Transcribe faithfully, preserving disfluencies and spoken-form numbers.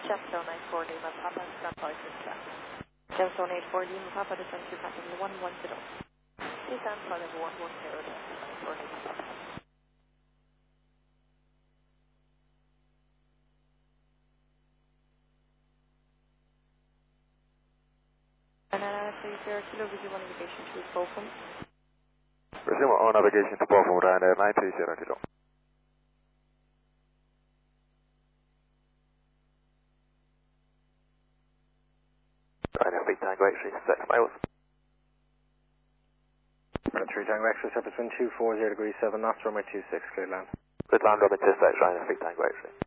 Gemstone eight four Lima Papa, stand by for check. Gemstone eight four Lima Papa, descend to passing one one zero. Please stand by level one one zero, Gemstone eight four Lima Papa. And uh, three zero kilo, visual navigation to Bochum. Resume on navigation to Bochum, Ryanair nine three zero kilo. Ryanair three Tango eight three six miles. three Tango X-ray, set between two four zero degrees seven knots, runway two six, clear land. Good land, Robin two six, Ryanair three Tango eight three.